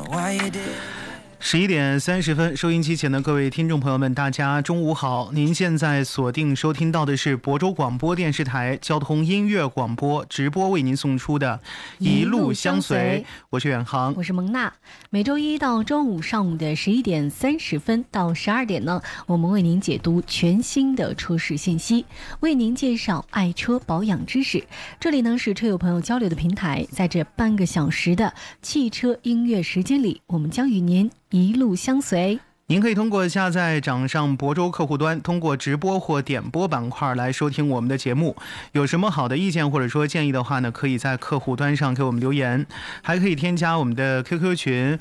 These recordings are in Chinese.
11:30，收音机前的各位听众朋友们，大家中午好！您现在锁定收听到的是亳州广播电视台交通音乐广播直播为您送出的一路相随，我是远航， 我是蒙娜。每周一到周五上午的11:30到12点呢，我们为您解读全新的车市信息，为您介绍爱车保养知识。这里呢是车友朋友交流的平台，在这半个小时的汽车音乐时间里，我们将与您一路相随。 您可以通过下载掌上亳州客户端，通过直播或点播板块来收听我们的节目。有什么好的意见或者说建议的话呢，可以在客户端上给我们留言，还可以添加我们的 QQ 群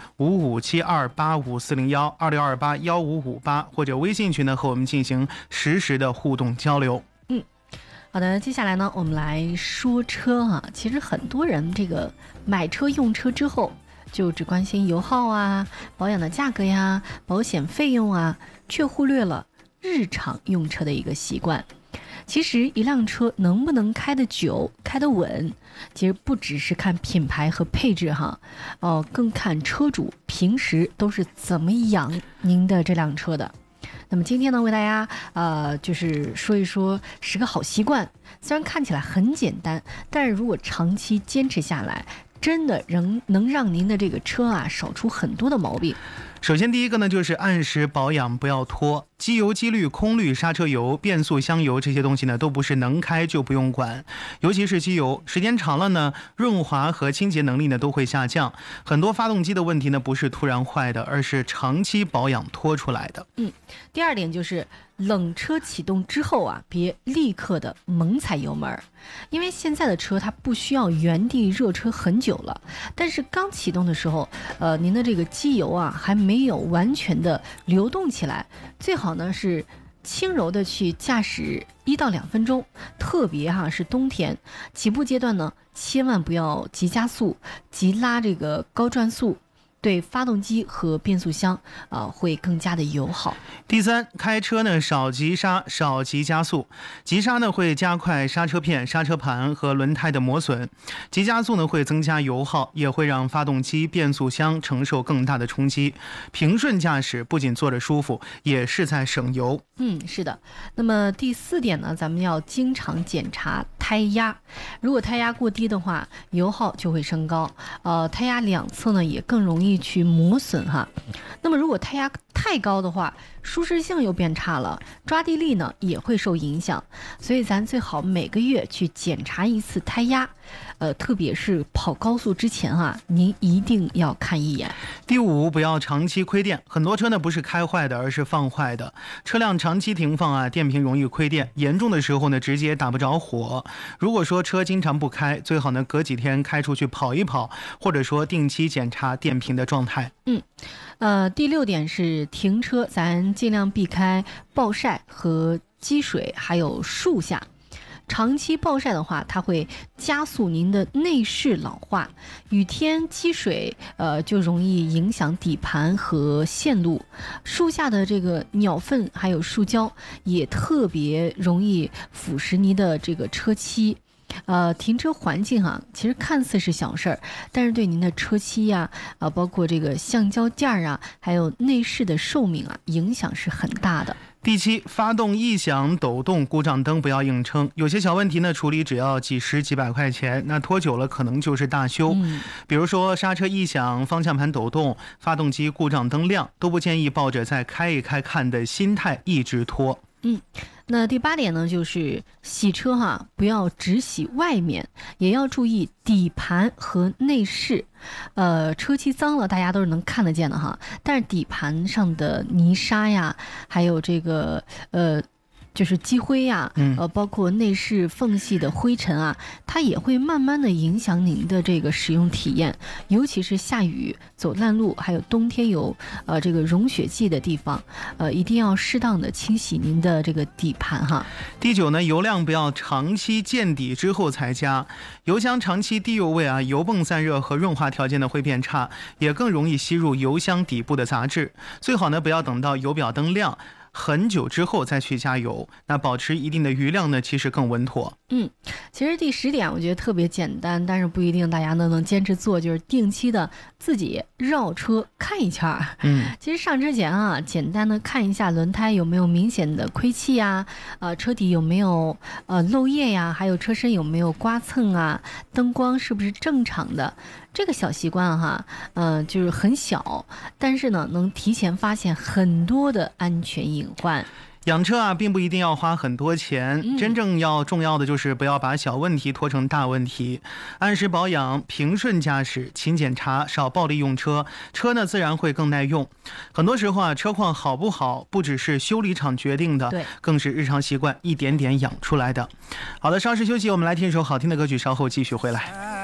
557285401262281558，或者微信群呢和我们进行实时的互动交流。 好的，接下来呢我们来说车啊。其实很多人这个买车用车之后就只关心油耗啊、保养的价格呀、保险费用啊，却忽略了日常用车的一个习惯。其实一辆车能不能开得久、开得稳，其实不只是看品牌和配置哈，更看车主平时都是怎么养您的这辆车的。那么今天呢，为大家就是说一说10个好习惯。虽然看起来很简单，但是如果长期坚持下来，真的能让您的这个车啊少出很多的毛病。 首先第一个呢，就是按时保养，不要拖。机油、机滤、空滤、刹车油、变速箱油这些东西呢，都不是能开就不用管。尤其是机油，时间长了呢，润滑和清洁能力呢都会下降。很多发动机的问题呢，不是突然坏的，而是长期保养拖出来的。 第二点就是冷车启动之后啊，别立刻的猛踩油门，因为现在的车它不需要原地热车很久了，但是刚启动的时候，您的这个机油啊还没有完全的流动起来，最好呢是轻柔的去驾驶1到2分钟，特别是冬天起步阶段呢，千万不要急加速、急拉这个高转速，对发动机和变速箱会更加的友好。 第三，开车呢少急刹，少急加速。急刹呢会加快刹车片、刹车盘和轮胎的磨损，急加速呢会增加油耗，也会让发动机、变速箱承受更大的冲击。平顺驾驶不仅坐着舒服，也是在省油。 是的。那么第4点呢，咱们要经常检查胎压。如果胎压过低的话，油耗就会升高，胎压两侧呢也更容易去磨损哈。那么如果胎压太高的话，舒适性又变差了，抓地力呢也会受影响。所以咱最好每个月去检查一次胎压，特别是跑高速之前您一定要看一眼。 第5，不要长期亏电。很多车呢不是开坏的，而是放坏的。车辆长期停放电瓶容易亏电，严重的时候呢直接打不着火。如果说车经常不开，最好呢隔几天开出去跑一跑，或者说定期检查电瓶的状态。 第6点是停车，咱尽量避开暴晒和积水，还有树下。长期暴晒的话，它会加速您的内饰老化，雨天积水就容易影响底盘和线路，树下的这个鸟粪还有树胶也特别容易腐蚀您的这个车漆。停车环境其实看似是小事儿，但是对您的车漆包括这个橡胶件还有内饰的寿命影响是很大的。 第7，发动异响、抖动、故障灯不要硬撑。有些小问题呢，处理只要几十几百块钱，那拖久了可能就是大修。比如说刹车异响、方向盘抖动、发动机故障灯亮，都不建议抱着再开一开看的心态一直拖。 那第8点呢，就是洗车不要只洗外面，也要注意底盘和内饰。车漆脏了大家都是能看得见的但是底盘上的泥沙还有这个就是积灰包括内饰缝隙的灰尘它也会慢慢的影响您的这个使用体验，尤其是下雨、走烂路，还有冬天有这个融雪剂的地方，一定要适当的清洗您的这个底盘第9呢，油量不要长期见底之后才加。油箱长期低油位油泵散热和润滑条件呢会变差，也更容易吸入油箱底部的杂质。最好呢不要等到油表灯亮很久之后再去加油，那保持一定的余量呢，其实更稳妥。 其实第10点我觉得特别简单，但是不一定大家都能坚持做，就是定期的自己绕车看一圈。其实上车前啊，简单的看一下轮胎有没有明显的亏气啊，车底有没有漏液呀，还有车身有没有刮蹭啊，灯光是不是正常的。这个小习惯哈，就是很小，但是呢，能提前发现很多的安全隐患。 养车啊，并不一定要花很多钱，真正重要的就是不要把小问题拖成大问题，按时保养，平顺驾驶，勤检查，少暴力用车，车呢自然会更耐用。很多时候啊，车况好不好，不只是修理厂决定的，更是日常习惯一点点养出来的。好的，稍事休息，我们来听一首好听的歌曲，稍后继续回来。